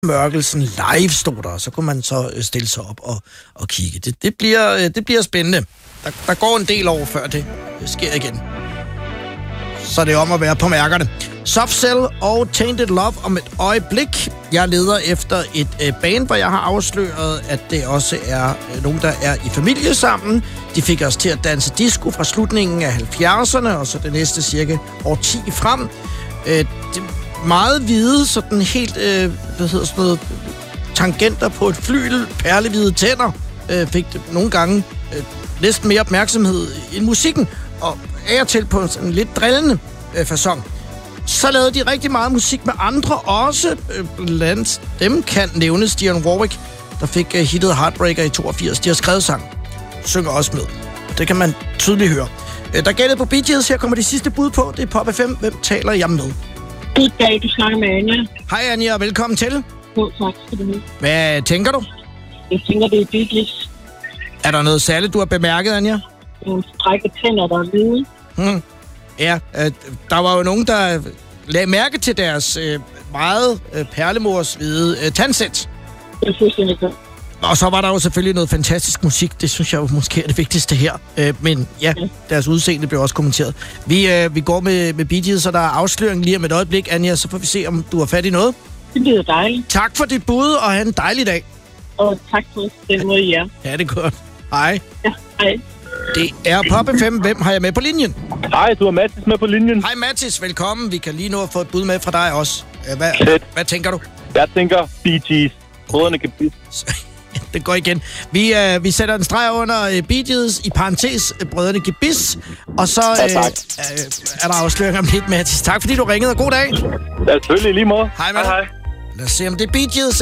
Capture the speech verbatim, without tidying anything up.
Mørkelsen live stod der, så kunne man så stille sig op og, og kigge. Det, det, bliver, det bliver spændende. Der, der går en del år, før det sker igen. Så det er om at være på mærkerne. Soft Cell og Tainted Love om et øjeblik. Jeg leder efter et øh, band, hvor jeg har afsløret, at det også er øh, nogen, der er i familie sammen. De fik os til at danse disco fra slutningen af halvfjerdserne, og så det næste cirka årti frem. Øh, det meget hvide, sådan helt, øh, hvad hedder sådan noget, tangenter på et flygel, perlehvide tænder, øh, fik det nogle gange øh, næsten mere opmærksomhed end musikken, og af og til på sådan en lidt drillende øh, facon. Så lavede de rigtig meget musik med andre også. Øh, blandt dem kan nævnes Dionne Warwick, der fik øh, hittet Heartbreaker i toogfirs. De har skrevet sang. Synger også med. Det kan man tydeligt høre. Øh, der gælder på Bee Gees. Her kommer de sidste bud på. Det er Pop F M. Hvem taler jeg med? Goddag, du snakker med Anja. Hej Anja, og velkommen til. God, tak skal du have. Hvad tænker du? Jeg tænker, det er Bee Gees. Er der noget særligt, du har bemærket, Anja? Nogle strække tænder, der er hvide. Hmm. Ja, øh, der var jo nogen, der lagde mærke til deres øh, meget øh, perlemorshvide øh, tandsæt. Det er fuldstændig godt. Og så var der jo selvfølgelig noget fantastisk musik. Det synes jeg jo måske er det vigtigste her. Øh, men ja, ja, deres udseende blev også kommenteret. Vi, øh, vi går med, med Bee Gees, så der er afsløring lige om et øjeblik, Anja. Så får vi se, om du har fat i noget. Det bliver dejligt. Tak for dit bud, og have en dejlig dag. Og tak for den måde, I er. Ja, det er godt. Hej. Ja, hej. Det er Pop F M. Hvem har jeg med på linjen? Hej, du har Mathis med på linjen. Hej Mathis, velkommen. Vi kan lige nå at få et bud med fra dig også. Hvad, Fedt. hvad tænker du? Jeg tænker Bee Gees. Brødrene Gebis. Det går igen. Vi, øh, vi sætter en streg under øh, Bee Gees, i parentes øh, Brødrene Gebis, og så øh, ja, øh, er der afsløring om lidt, Mathis. Tak fordi du ringede, og god dag. Ja, selvfølgelig lige måde. Hej med dig. Lad os se, om det er Bee Gees